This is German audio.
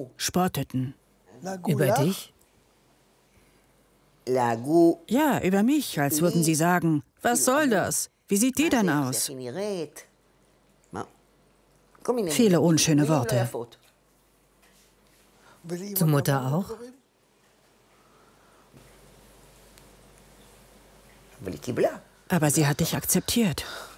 spotteten. Über dich? Ja, über mich, als würden sie sagen, was soll das? Wie sieht die denn aus? Viele unschöne Worte. Du Mutter auch? Aber sie hat dich akzeptiert.